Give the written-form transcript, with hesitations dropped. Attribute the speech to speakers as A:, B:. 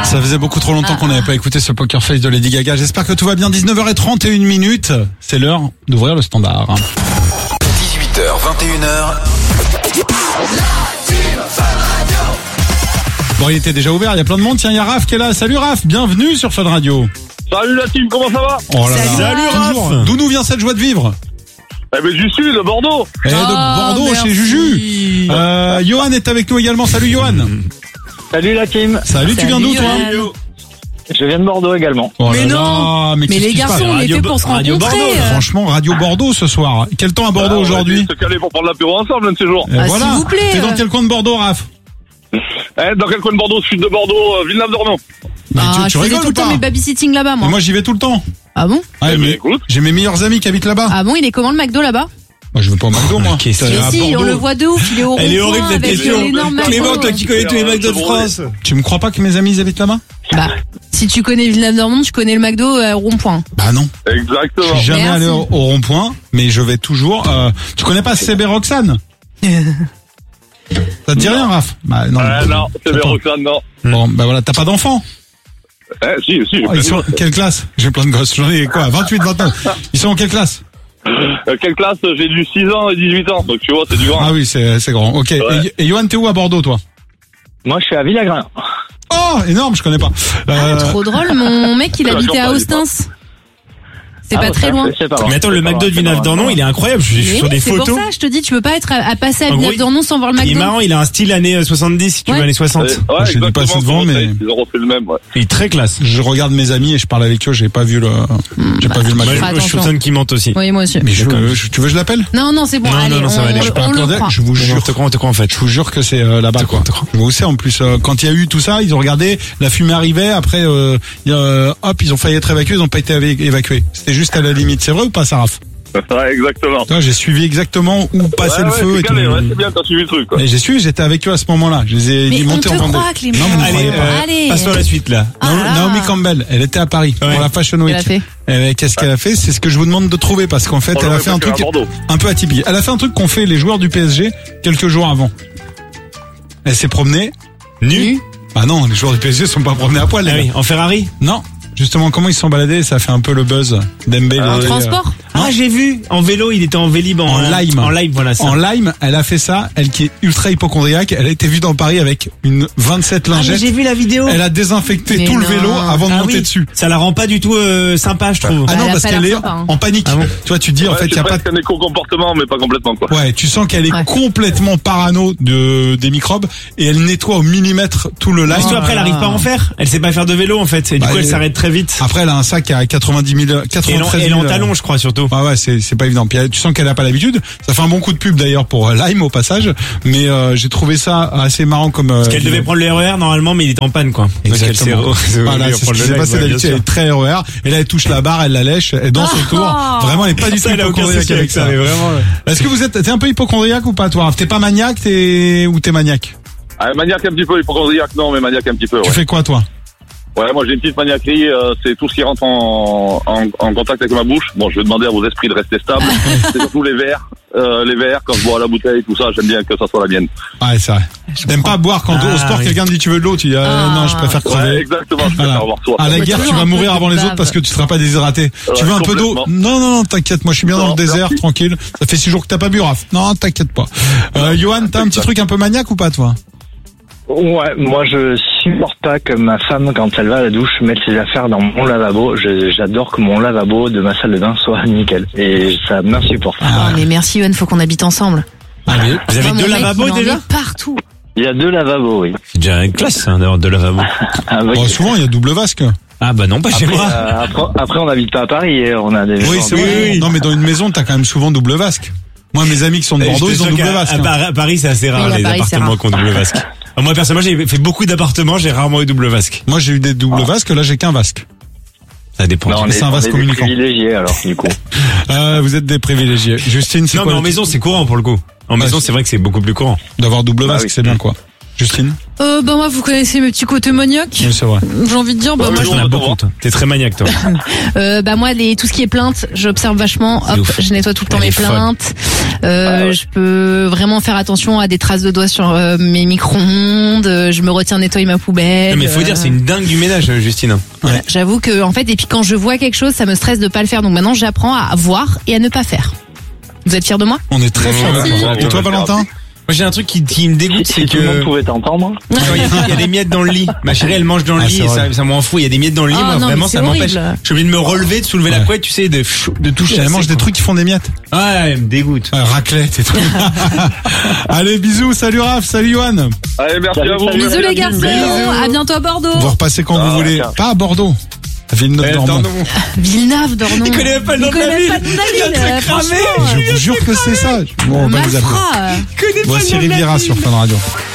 A: Ça faisait beaucoup trop longtemps qu'on n'avait pas écouté ce Poker Face de Lady Gaga. J'espère que tout va bien. 19h31. C'est l'heure d'ouvrir le standard.
B: 18h, 21h.
A: Bon, il était déjà ouvert, il y a plein de monde. Tiens, il y a Raph qui est là. Salut Raph, bienvenue sur Fun Radio.
C: Salut la team, comment ça va?
A: Oh là là.
D: Salut
A: Toujours.
D: Raph.
A: D'où nous vient cette joie de vivre?
C: Eh ben du sud, de Bordeaux.
A: De Bordeaux,
D: merci.
A: chez Juju. Johan est avec nous également. Salut Johan.
E: Salut la team.
A: Salut, tu viens d'où toi?
E: Je viens de Bordeaux également.
A: Oh
D: Mais
A: là
D: non.
A: là,
D: Mais
A: qu'est-ce
D: les
A: qui se passe?
D: garçons, on est
F: Radio
D: fait pour se
F: Radio
D: rencontrer.
F: Bordeaux,
A: Franchement, Radio Bordeaux ce soir. Quel temps à Bordeaux aujourd'hui?
C: Se caler pour prendre l'apéro ensemble un de ces jours.
A: Et
D: Ah,
A: voilà.
D: s'il vous plaît.
A: T'es dans quel coin de Bordeaux, Raph?
C: Dans quel coin de Bordeaux? Sud de Bordeaux, Villeneuve-d'Ornon.
A: Mais
D: Ah,
A: tu
D: je faisais
A: rigoles
D: tout
A: ou
D: le temps
A: pas?
D: mes babysitting là-bas,
A: Mais
D: moi.
A: moi j'y vais tout le temps.
D: Ah bon?
A: Ouais,
C: Eh ben,
A: mais
C: écoute.
A: j'ai mes meilleurs amis qui habitent là-bas.
D: Ah bon, il est comment le McDo là-bas?
A: Moi je veux pas au McDo moi.
F: qu'est-ce
A: T'es
F: qu'il y a
A: à
D: Si, on
A: Bordeaux.
D: le voit de ouf, il est au
F: Elle est
D: rond-point
F: horrible cette
D: avec
F: question.
D: l'énorme McDo.
F: Clément, toi qui connais tous les McDo de France.
A: Tu me crois pas que mes amis ils habitent là-bas?
D: Bah, si tu connais Villeneuve-d'Ornon, tu connais le McDo au rond-point.
A: Bah non. Je
C: Exactement.
A: suis jamais
D: Merci.
A: allé au rond-point, mais je vais toujours. Tu connais pas CB Roxane? Ça te dit rien, Raph? Bah non.
C: Non, c'est bien
A: Attends.
C: Roxane, non.
A: Bon, bah voilà, t'as pas d'enfants?
C: Si, j'ai
A: Oh, ils sont quelle classe? J'ai plein de gosses. J'en ai quoi? 28, 29. Ils sont en quelle classe?
C: Quelle classe? J'ai du 6 ans et 18 ans, donc tu vois, c'est du grand.
A: Ah oui, c'est grand. Ok.
C: Ouais.
A: Et Johan, t'es où à Bordeaux, toi?
E: Moi, je suis à Villagrin.
A: Oh, énorme, je connais pas.
D: Trop drôle, mon mec, il
C: La
D: habitait à
C: campagne,
D: Ostens. C'est
E: Ah,
D: pas
E: bah,
D: très
E: ça,
D: loin.
E: C'est pas loin.
F: Mais attends, le McDo de Villeneuve-d'Ornon, il est incroyable. Je suis
D: Mais
F: sur
D: oui,
F: des
D: c'est
F: photos.
D: pour ça, je te dis, tu peux pas être à passer à
F: En gros,
D: Villeneuve-d'Ornon sans voir le
F: Il est
D: McDo.
F: marrant, il a un style années 70, si tu veux,
D: Ouais.
F: années 60.
C: Ouais,
A: Je suis passé
C: exactement,
A: devant, mais-
C: Ils ont refait le même, ouais.
F: Il est très classe.
A: Je regarde mes amis et je parle avec eux. J'ai pas vu le
F: Moi,
A: McDo.
D: Fais
F: je
D: attention.
F: soupçonne qu'il mente aussi.
D: Oui, moi aussi.
A: Mais tu veux que je l'appelle?
D: Non, c'est bon,
F: Non,
D: allez,
F: non, ça va aller. Je
A: peux
D: on le
A: applaudir.
D: croit.
A: Je vous jure.
F: On te croit en fait.
A: Je vous jure que c'est là-bas, quoi. Je vous sais, en plus, quand il y a eu tout ça, ils ont regardé, la fumée arrivait, après, hop, ils ont failli être évacués, ils ont pas été évacués. C'était juste à la limite. C'est vrai ou pas, Saraf?
C: Ouais, exactement.
A: Toi, j'ai suivi exactement où passait le feu et
C: c'est
A: tout.
C: calé, ouais, c'est bien, t'as suivi le truc, quoi.
A: Et j'ai suivi, j'étais avec eux à ce moment-là. Je les ai
D: Mais
A: dit
D: on
A: monter
D: te
A: en Vendée.
D: croit, Clément.
A: Non, vous me
F: Allez,
A: croyez pas.
D: Allez.
F: passons à la suite là.
D: Ah là.
A: Naomi Campbell, elle était à Paris
F: Ouais.
A: pour la Fashion Week.
D: Elle a fait.
A: Et qu'est-ce qu'elle a fait? C'est ce que je vous demande de trouver parce qu'en fait,
C: On
A: elle a
C: l'aurait
A: fait un
C: préféré
A: truc
C: à Bordeaux.
A: un peu atypique. Elle a fait un truc qu'ont fait les joueurs du PSG quelques jours avant. Elle s'est promenée.
F: Nu.
A: Bah non, les joueurs du PSG sont pas promenés à poil. les
F: Ah
A: gars.
F: oui, en Ferrari.
A: Non. Justement, comment ils se sont baladés, ça a fait un peu le buzz. Dembélé.
D: En transport?
F: Ah, j'ai vu. En vélo, il était en Vélib.
A: En lime.
F: En lime, voilà ça.
A: En lime, elle a fait ça. Elle qui est ultra hypochondriaque, elle a été vue dans Paris avec une 27
F: Ah, mais
A: lingettes.
F: j'ai vu la vidéo.
A: Elle a désinfecté
D: Mais
A: tout le
D: non.
A: vélo avant de
F: Ah
A: monter
F: oui.
A: dessus.
F: Ça la rend pas du tout sympa, je trouve.
A: Ah
D: Elle
A: non,
D: a
A: parce
D: pas
A: qu'elle
D: l'air
A: est
D: sympa, hein.
A: en panique.
F: Ah bon.
A: Tu vois, tu te dis en fait, il y a pas.
C: presque un éco-comportement, mais pas complètement, quoi.
A: Ouais, tu sens qu'elle est
D: Ouais.
A: complètement parano des microbes et elle nettoie au millimètre tout le
F: Parce
A: lime.
F: que après, elle arrive pas à en faire. Elle sait pas faire de vélo en fait. Et du
A: Bah,
F: coup, elle
A: elle-
F: s'arrête très vite.
A: Après, elle a un sac à 90 000,
F: Et
A: 93
F: elle est
A: 000.
F: en talon, je crois surtout.
A: Ah ouais, c'est pas évident. Puis tu sens qu'elle a pas l'habitude. Ça fait un bon coup de pub d'ailleurs pour Lime au passage, mais j'ai trouvé ça assez marrant comme.
F: Parce qu'elle devait prendre le RER normalement, mais il était en panne quoi.
A: Exactement.
F: Donc, elle s'est-
A: Voilà, c'est ce qui s'est passé d'habitude. Elle est très RER. Et là, elle touche la barre, elle la lèche, elle danse autour. Vraiment, elle est pas du tout
F: Ça, elle a aucun
A: hypochondriaque
F: souci
A: avec ça.
F: mais vraiment.
A: Est-ce que t'es un peu hypochondriaque ou pas, toi? T'es pas maniaque, ou t'es maniaque?
C: Ah, maniaque un petit peu, hypochondriaque, non, mais maniaque un petit peu, ouais.
A: Tu fais quoi, toi?
C: Ouais, moi j'ai une petite maniaquerie, c'est tout ce qui rentre en contact avec ma bouche. Bon, je vais demander à vos esprits de rester stables. C'est surtout les verres, quand je bois à la bouteille, tout ça, j'aime bien que ça soit la mienne.
A: Ouais, c'est vrai. T'aimes pas boire quand au sport
F: oui.
A: quelqu'un te dit tu veux de l'eau, tu dis non, je préfère
C: Ouais,
A: crever.
C: exactement, je
A: Voilà.
C: préfère avoir soif.
A: À la
D: Ouais,
A: guerre, tu
D: toujours
A: vas
D: un peu
A: mourir
D: de
A: avant les
D: bave.
A: autres parce que tu seras pas déshydraté. Tu veux un peu d'eau?
C: complètement.
A: Non, t'inquiète, moi je suis bien dans le
C: Non,
A: désert,
C: merci.
A: tranquille. Ça fait 6 jours que t'as pas bu, Raph. Non, t'inquiète pas. Johan, t'as un petit truc un peu maniaque ou pas, toi?
E: Ouais, moi je supporte pas que ma femme, quand elle va à la douche, mette ses affaires dans mon lavabo. J'adore que mon lavabo de ma salle de bain soit nickel. Et ça m'insupporte.
D: Oh, mais merci, Yoann, faut qu'on habite ensemble.
A: Allez.
F: Vous avez
D: Moi,
F: deux
D: mon mec,
F: lavabos
D: il en
F: déjà?
D: met partout.
E: Il y a 2 lavabos, oui.
F: C'est déjà une classe hein, d'avoir deux lavabos.
E: Ah, oui.
A: Bon, souvent, il y a double vasque.
F: Ah bah non, pas chez
E: Après,
F: moi.
E: après, on n'habite pas à Paris, hein. On a des
A: Oui,
E: maisons
A: c'est
E: en-
A: vrai. Non, mais dans une maison, t'as quand même souvent double vasque. Moi, mes amis qui sont de Bordeaux,
F: Je te
A: ils ont
F: jure
A: double
F: qu'à-
A: vasque.
F: à Paris, c'est assez rare
D: Oui, à
F: les
D: Paris, c'est
F: appartements
D: rare.
F: qui ont double vasque. Moi personnellement, j'ai fait beaucoup d'appartements, j'ai rarement eu double vasque.
A: Moi, j'ai eu des doubles vasques, là, j'ai qu'un vasque.
F: Ça dépend.
E: Non, on
A: Mais c'est un
E: est
A: vase
E: des
A: communicant.
E: privilégiés, alors, du coup.
A: Vous êtes des privilégiés. Justine, c'est
F: Non,
A: quoi
F: mais en
A: le-
F: maison, c'est courant pour le coup. En maison, c'est vrai que c'est beaucoup plus courant.
A: d'avoir double
E: Bah
A: vasque,
E: oui.
A: c'est bien, quoi. Justine?
D: Bah moi, vous connaissez mes petits côtés maniaques.
A: Oui, c'est vrai.
D: J'ai envie de dire, bah moi,
F: T'en as beaucoup, toi. T'es très maniaque, toi.
D: bah moi, tout ce qui est plainte, j'observe vachement.
F: C'est
D: Hop,
F: ouf.
D: je nettoie tout le temps
F: Elle
D: mes
F: est folle.
D: plaintes. Je peux vraiment faire attention à des traces de doigts sur mes micro-ondes. Je me retiens de nettoyer ma poubelle.
F: Non, mais faut dire, c'est une dingue du ménage, Justine.
D: Voilà, j'avoue que en fait, et puis quand je vois quelque chose, ça me stresse de pas le faire. Donc maintenant, j'apprends à voir et à ne pas faire. Vous êtes fiers de moi?
A: On est très fiers de toi. Et toi, Valentin?
F: Moi, j'ai un truc qui me dégoûte, c'est
E: Si tout le monde
F: que
E: pouvait t'entendre.
F: il y a des miettes dans le lit. Ma chérie, elle mange dans le
A: Ah,
F: lit
A: c'est
F: et
A: vrai.
F: ça m'en fout. Il y a des miettes dans le lit.
D: Ah,
F: Moi,
D: non,
F: vraiment,
D: mais c'est
F: ça m'empêche.
D: horrible.
F: Je suis obligé de me relever, de soulever la
A: Ouais.
F: couette, tu sais, de toucher.
A: Elle mange des trucs qui font des miettes.
F: Ouais, elle me dégoûte.
A: Raclette et tout. Allez, bisous. Salut Raph. Salut Johan.
C: Allez, merci
E: Salut,
C: à vous.
E: salut.
D: Bisous les garçons. À bientôt à Bordeaux.
A: Vous repassez quand vous voulez.
E: d'accord.
A: Pas à Bordeaux. À Villeneuve-d'Ornon.
D: Villeneuve-d'Ornon.
F: Il connaît pas le nom de la
D: connaît
F: ville.
D: pas le nom de la
F: Il a
D: ville,
F: très cramé.
D: franchement.
A: Je vous jure que c'est ça. Bon, on va vous appeler.
D: Malfrat.
A: Voici Riviera sur Fun Radio.